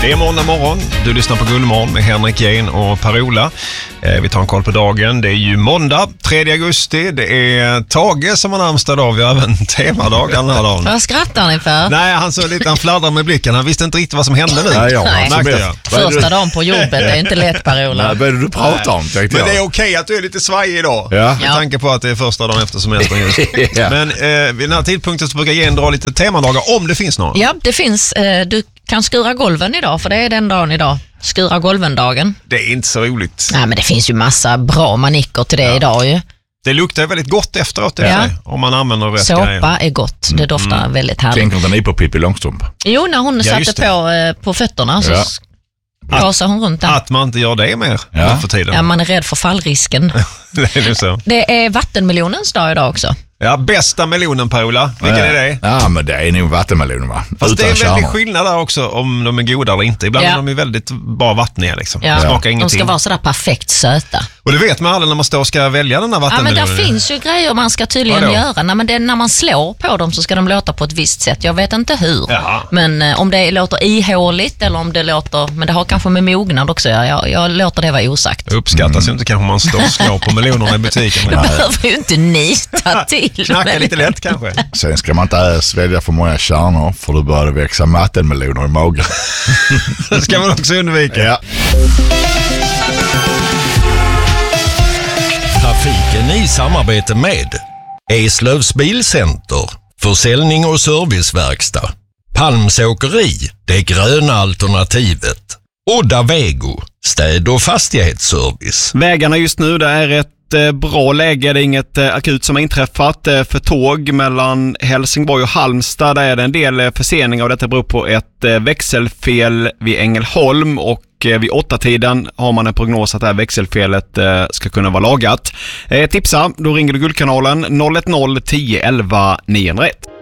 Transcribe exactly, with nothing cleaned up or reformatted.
Det är måndag morgon. Du lyssnar på Guldmorgon med Henrik Jane och Per-Ola. Eh, vi tar en koll på dagen. Det är ju måndag, tredje augusti. Det är Tage som har namnsdag dag. Vi har även temadag den här dagen. Vad skrattar ni för? Nej, han så lite, han fladdrar med blicken. Han visste inte riktigt vad som hände nu. Nej, ja, Nej. alltså, Märkte jag. Första dagen på jobbet, det är inte lätt, Per-Ola. Nej, vad är det du pratar om, tänkte Men jag. det är okej att du är lite svajig idag. Ja. Med Ja. tanke på att det är första dagen efter semestern just. Ja. Men eh, vid den här tidpunkten så brukar jag dra lite temadagar om det finns några. Ja, det finns. Eh, du kan skura golven idag, för det är den dagen idag. Skura golven-dagen. Det är inte så roligt. Nej, men det finns ju massa bra manicker till det ja. idag ju. Det luktar väldigt gott efteråt ja. det, om man använder rätt Såpa grejer. är gott. Det doftar mm. väldigt härligt. Tänker inte ni på Pippi Långstrump? Jo, när hon Ja, satte på, eh, på fötterna så Ja. gasade hon runt där. Att man inte gör det mer Ja. för tiden. Ja, man är rädd för fallrisken. Det är så. Det är vattenmelonens dag idag också. Ja, bästa melonen, Per-Ola. Vilken ja. är det? Ja, men det är nog vattenmelonen, va? Fast Utan det är en väldigt kärnor. skillnad där också om de är goda eller inte. Ibland Ja. är de ju väldigt bara vattniga liksom. Ja. Det smakar De ingenting. ska vara sådär perfekt söta. Och det vet man aldrig när man står och ska välja den här Ja, men vattenmelonen. där finns ju grejer man ska tydligen Vadå? göra. Nej, men det, när man slår på dem så ska de låta på ett visst sätt. Jag vet inte hur. Jaha. Men eh, om det låter ihåligt eller om det låter... Men det har kanske med mognad också. Ja. Jag, jag låter det vara osagt. Det uppskattas ju inte kanske om man står och slår på melonerna i butiken. Det behöver ju inte ni ta till. Knacka lite lätt kanske. Sen ska man inte svälja för många kärnor, för då börjar det växa vattenmeloner i magen. Det ska man också undvika. Ja. Trafiken i samarbete med Eslövs Bilcenter, försäljning och serviceverkstad. Palms åkeri, det gröna alternativet. Odda Vego, städ- och fastighetsservice. Vägarna just nu, det är ett eh, bra läge. Det är inget eh, akut som har inträffat. Eh, för tåg mellan Helsingborg och Halmstad, där är det en del eh, förseningar och detta beror på ett eh, växelfel vid Ängelholm, och eh, vid åtta tiden har man en prognos att det här växelfelet eh, ska kunna vara lagat. Eh, tipsa, då ringer du Guldkanalen noll ett noll tio elva niohundraett.